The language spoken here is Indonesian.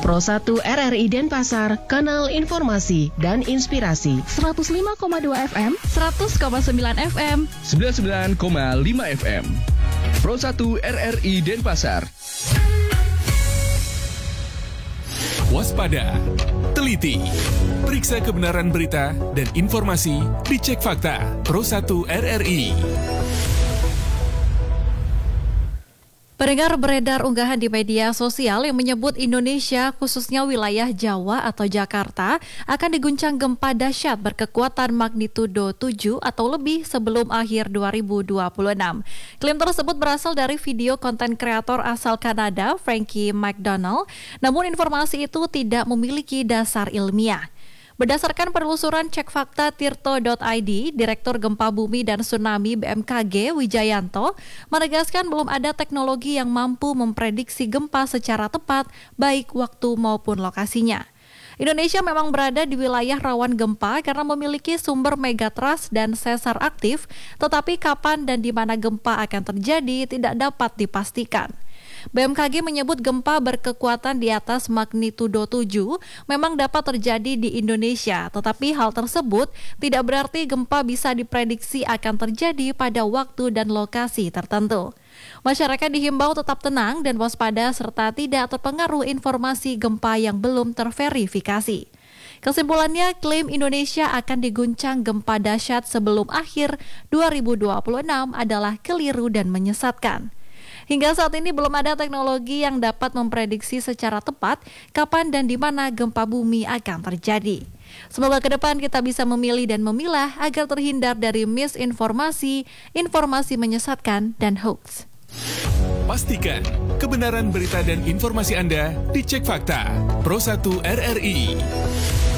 Pro 1 RRI Denpasar, kanal informasi dan inspirasi. 105,2 FM, 100,9 FM, 99,5 FM. Pro 1 RRI Denpasar. Waspada, teliti, periksa kebenaran berita dan informasi, dicek fakta. Pro 1 RRI. Pendengar, beredar unggahan di media sosial yang menyebut Indonesia, khususnya wilayah Jawa atau Jakarta, akan diguncang gempa dahsyat berkekuatan magnitudo 7 atau lebih sebelum akhir 2026. Klaim tersebut berasal dari video konten kreator asal Kanada, Frankie McDonald, namun informasi itu tidak memiliki dasar ilmiah. Berdasarkan penelusuran cek fakta tirto.id, Direktur Gempa Bumi dan Tsunami BMKG Wijayanto menegaskan belum ada teknologi yang mampu memprediksi gempa secara tepat, baik waktu maupun lokasinya. Indonesia memang berada di wilayah rawan gempa karena memiliki sumber megatrust dan sesar aktif, tetapi kapan dan di mana gempa akan terjadi tidak dapat dipastikan. BMKG menyebut gempa berkekuatan di atas magnitudo 7 memang dapat terjadi di Indonesia, tetapi hal tersebut tidak berarti gempa bisa diprediksi akan terjadi pada waktu dan lokasi tertentu. Masyarakat dihimbau tetap tenang dan waspada serta tidak terpengaruh informasi gempa yang belum terverifikasi. Kesimpulannya, klaim Indonesia akan diguncang gempa dahsyat sebelum akhir 2026 adalah keliru dan menyesatkan. Hingga saat ini belum ada teknologi yang dapat memprediksi secara tepat kapan dan di mana gempa bumi akan terjadi. Semoga ke depan kita bisa memilih dan memilah agar terhindar dari misinformasi, informasi menyesatkan, dan hoax. Pastikan kebenaran berita dan informasi Anda dicek fakta. Pro 1 RRI.